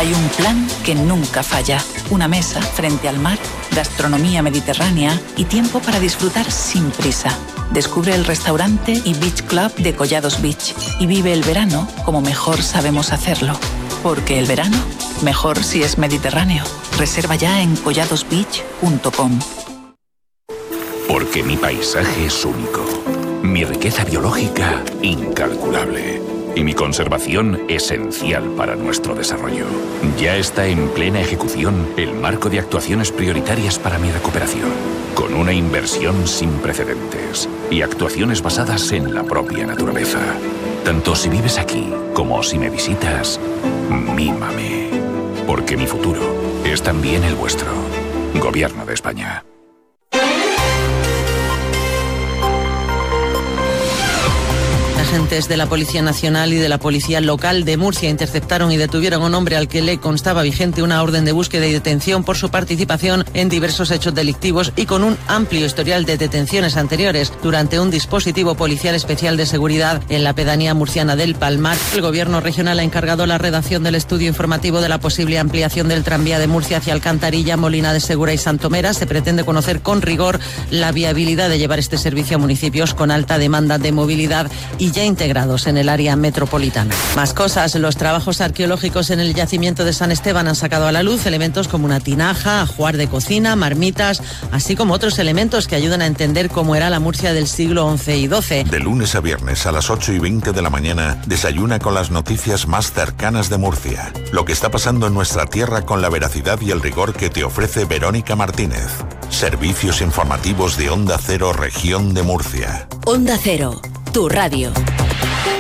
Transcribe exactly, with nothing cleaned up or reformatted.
Hay un plan que nunca falla. Una mesa frente al mar, gastronomía mediterránea y tiempo para disfrutar sin prisa. Descubre el restaurante y Beach Club de Collados Beach y vive el verano como mejor sabemos hacerlo. Porque el verano, mejor si es mediterráneo. Reserva ya en collados beach punto com. Porque mi paisaje es único. Mi riqueza biológica, incalculable. Y mi conservación, esencial para nuestro desarrollo. Ya está en plena ejecución el marco de actuaciones prioritarias para mi recuperación, con una inversión sin precedentes y actuaciones basadas en la propia naturaleza. Tanto si vives aquí como si me visitas, mímame. Porque mi futuro es también el vuestro. Gobierno de España. Agentes de la Policía Nacional y de la Policía Local de Murcia interceptaron y detuvieron a un hombre al que le constaba vigente una orden de búsqueda y detención por su participación en diversos hechos delictivos y con un amplio historial de detenciones anteriores durante un dispositivo policial especial de seguridad en la pedanía murciana del Palmar. El Gobierno regional ha encargado la redacción del estudio informativo de la posible ampliación del tranvía de Murcia hacia Alcantarilla, Molina de Segura y Santomera. Se pretende conocer con rigor la viabilidad de llevar este servicio a municipios con alta demanda de movilidad y ya integrados en el área metropolitana. Más cosas, los trabajos arqueológicos en el yacimiento de San Esteban han sacado a la luz elementos como una tinaja, ajuar de cocina, marmitas, así como otros elementos que ayudan a entender cómo era la Murcia del siglo once y doce. De lunes a viernes a las ocho y veinte de la mañana, desayuna con las noticias más cercanas de Murcia. Lo que está pasando en nuestra tierra con la veracidad y el rigor que te ofrece Verónica Martínez. Servicios informativos de Onda Cero, Región de Murcia. Onda Cero, tu radio.